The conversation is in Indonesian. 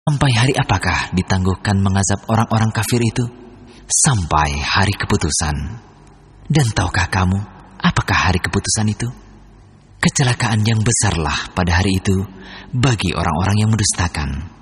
Sampai hari apakah ditangguhkan mengazab orang-orang kafir itu? Sampai hari keputusan. Dan tahukah kamu apakah hari keputusan itu? Kecelakaan yang besarlah pada hari itu bagi orang-orang yang mendustakan.